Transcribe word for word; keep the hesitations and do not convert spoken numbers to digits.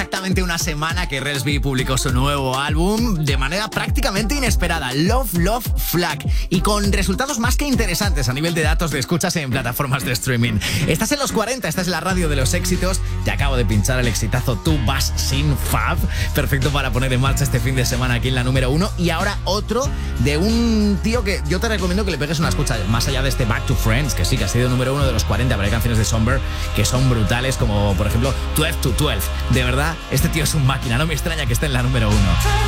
exactamente una semana que Resby publicó su nuevo álbum de manera prácticamente inesperada, Love Love Flag, y con resultados más que interesantes a nivel de datos de escuchas en plataformas de streaming. Estás en los cuarenta, estás en la radio de los éxitos. Te acabo de pinchar el exitazo Tú vas sin Fab, perfecto para poner en marcha este fin de semana aquí en la número uno. Y ahora otro de un tío que yo te recomiendo que le pegues una escucha, más allá de este Back to Friends, que sí que ha sido número uno de los cuarenta, pero hay canciones de Somber que son brutales, como por ejemplo doce to doce. De verdad, este tío es un máquina, no me extraña que esté en la número uno.